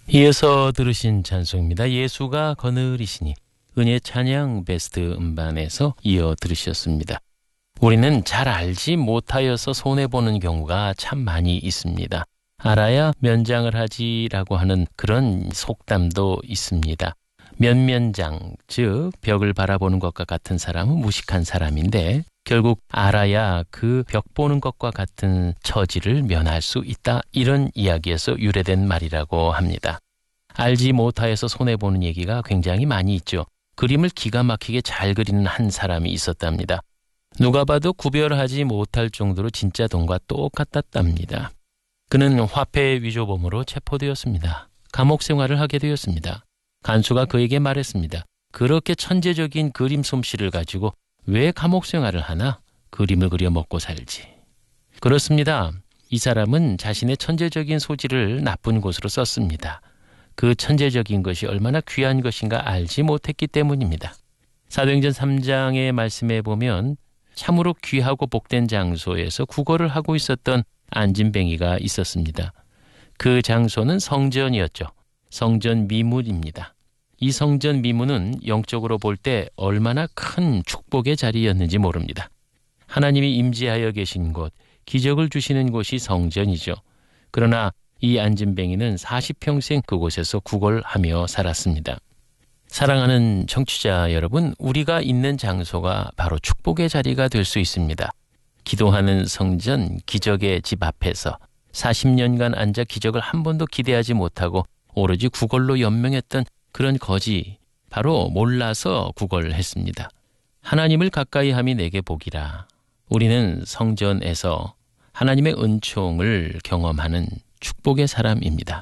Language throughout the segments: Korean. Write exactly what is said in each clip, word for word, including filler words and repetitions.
이어서 들으신 찬송입니다. 예수가 거느리시니, 은혜 찬양 베스트 음반에서 이어 들으셨습니다. 우리는 잘 알지 못하여서 손해보는 경우가 참 많이 있습니다. 알아야 면장을 하지라고 하는 그런 속담도 있습니다. 면면장, 즉 벽을 바라보는 것과 같은 사람은 무식한 사람인데 결국 알아야 그 벽 보는 것과 같은 처지를 면할 수 있다, 이런 이야기에서 유래된 말이라고 합니다. 알지 못하여서 손해보는 얘기가 굉장히 많이 있죠. 그림을 기가 막히게 잘 그리는 한 사람이 있었답니다. 누가 봐도 구별하지 못할 정도로 진짜 돈과 똑같았답니다. 그는 화폐 위조범으로 체포되었습니다. 감옥 생활을 하게 되었습니다. 간수가 그에게 말했습니다. 그렇게 천재적인 그림 솜씨를 가지고 왜 감옥 생활을 하나? 그림을 그려 먹고 살지. 그렇습니다. 이 사람은 자신의 천재적인 소질을 나쁜 곳으로 썼습니다. 그 천재적인 것이 얼마나 귀한 것인가 알지 못했기 때문입니다. 사도행전 삼 장의 말씀에 보면 참으로 귀하고 복된 장소에서 구걸을 하고 있었던 안진뱅이가 있었습니다. 그 장소는 성전이었죠. 성전 미문입니다. 이 성전 미문은 영적으로 볼 때 얼마나 큰 축복의 자리였는지 모릅니다. 하나님이 임재하여 계신 곳, 기적을 주시는 곳이 성전이죠. 그러나 이 안진뱅이는 사십 평생 그곳에서 구걸하며 살았습니다. 사랑하는 청취자 여러분, 우리가 있는 장소가 바로 축복의 자리가 될 수 있습니다. 기도하는 성전, 기적의 집 앞에서 사십 년간 앉아 기적을 한 번도 기대하지 못하고 오로지 구걸로 연명했던 그런 거지, 바로 몰라서 구걸했습니다. 하나님을 가까이 함이 내게 복이라. 우리는 성전에서 하나님의 은총을 경험하는 축복의 사람입니다.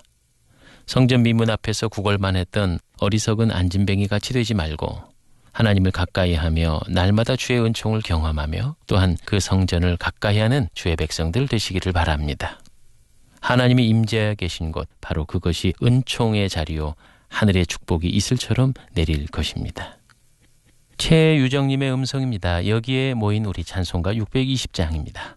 성전 미문 앞에서 구걸만 했던 어리석은 안진뱅이 같이 되지 말고 하나님을 가까이 하며 날마다 주의 은총을 경험하며 또한 그 성전을 가까이 하는 주의 백성들 되시기를 바랍니다. 하나님이 임재하여 계신 곳, 바로 그것이 은총의 자리요 하늘의 축복이 이슬처럼 내릴 것입니다. 최유정님의 음성입니다. 여기에 모인 우리 찬송가 육백이십 장입니다.